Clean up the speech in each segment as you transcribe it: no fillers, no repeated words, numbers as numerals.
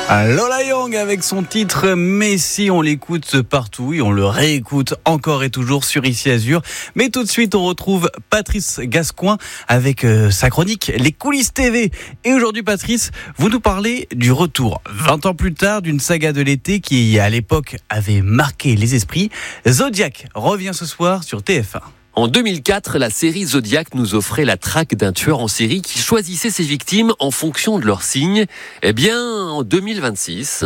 Lola Young avec son titre Messi, on l'écoute partout et on le réécoute encore et toujours sur Ici Azur. Mais tout de suite, on retrouve Patrice Gascoin avec sa chronique Les coulisses TV. Et aujourd'hui, Patrice, vous nous parlez du retour, 20 ans plus tard, d'une saga de l'été qui, à l'époque, avait marqué les esprits. Zodiac revient ce soir sur TF1. En 2004, la série Zodiac nous offrait la traque d'un tueur en série qui choisissait ses victimes en fonction de leur signe. Eh bien, en 2026...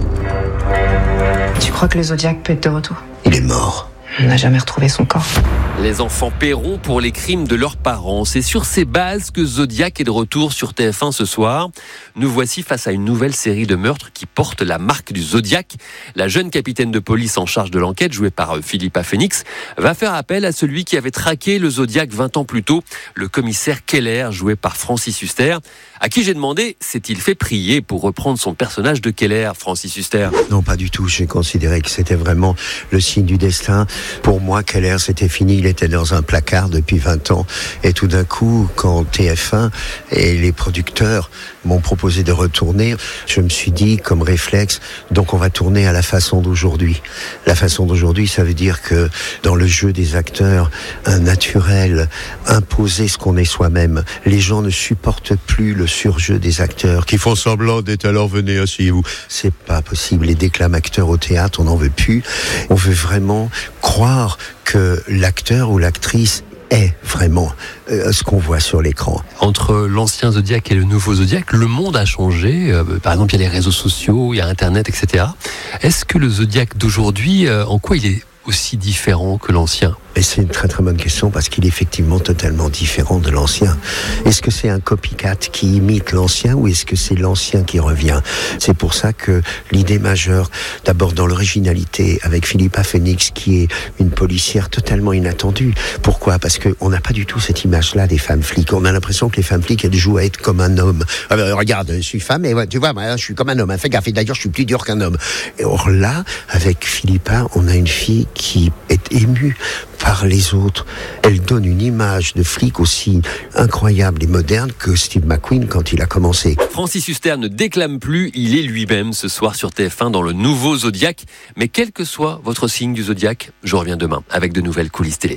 Tu crois que le Zodiac peut être de retour ? Il est mort. On n'a jamais retrouvé son corps. Les enfants paieront pour les crimes de leurs parents. C'est sur ces bases que Zodiac est de retour sur TF1 ce soir. Nous voici face à une nouvelle série de meurtres qui porte la marque du Zodiac. La jeune capitaine de police en charge de l'enquête, jouée par Philippa Phoenix, va faire appel à celui qui avait traqué le Zodiac 20 ans plus tôt, le commissaire Keller, joué par Francis Huster, à qui j'ai demandé s'est-il fait prier pour reprendre son personnage de Keller, Francis Huster. Non, pas du tout. J'ai considéré que c'était vraiment le signe du destin. Pour moi, Keller, c'était fini. Il était dans un placard depuis 20 ans. Et tout d'un coup, quand TF1 et les producteurs m'ont proposé de retourner, je me suis dit, comme réflexe, donc on va tourner à la façon d'aujourd'hui. La façon d'aujourd'hui, ça veut dire que dans le jeu des acteurs, un naturel, imposer ce qu'on est soi-même. Les gens ne supportent plus le surjeu des acteurs qui font semblant d'être alors venez, asseyez-vous. C'est pas possible. Les déclame acteurs au théâtre, on n'en veut plus. On veut vraiment croire que l'acteur ou l'actrice est vraiment ce qu'on voit sur l'écran. Entre l'ancien Zodiac et le nouveau Zodiac, le monde a changé. Par exemple, il y a les réseaux sociaux, il y a Internet, etc. Est-ce que le Zodiac d'aujourd'hui, en quoi il est aussi différent que l'ancien ? Et c'est une très très bonne question parce qu'il est effectivement totalement différent de l'ancien. Est-ce que c'est un copycat qui imite l'ancien ou est-ce que c'est l'ancien qui revient ? C'est pour ça que l'idée majeure, d'abord dans l'originalité avec Philippa Phoenix qui est une policière totalement inattendue. Pourquoi ? Parce qu'on n'a pas du tout cette image-là des femmes flics. On a l'impression que les femmes flics, elles jouent à être comme un homme. Regarde, je suis femme et tu vois, moi, je suis comme un homme. Fais gaffe, et d'ailleurs je suis plus dur qu'un homme. Et or là, avec Philippa, on a une fille qui est émue par les autres. Elle donne une image de flic aussi incroyable et moderne que Steve McQueen quand il a commencé. Francis Huster ne déclame plus, il est lui-même ce soir sur TF1 dans le nouveau Zodiac. Mais quel que soit votre signe du Zodiac, je reviens demain avec de nouvelles coulisses télé.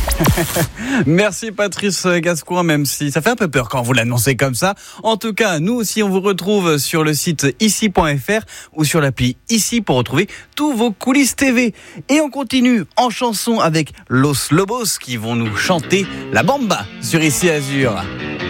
Merci Patrice Gascoin, même si ça fait un peu peur quand vous l'annoncez comme ça. En tout cas, nous aussi on vous retrouve sur le site ici.fr ou sur l'appli Ici pour retrouver tous vos coulisses TV. Et on continue en chanson avec Los Lobos qui vont nous chanter la Bamba sur Ici Azur.